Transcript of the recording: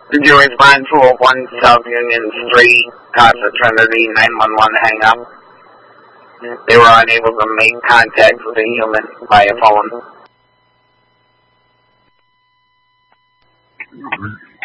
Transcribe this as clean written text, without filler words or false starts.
Did you respond to a 1 South Union Street, Casa Trinity 911 hang-up? They were unable to make contact with a human via phone.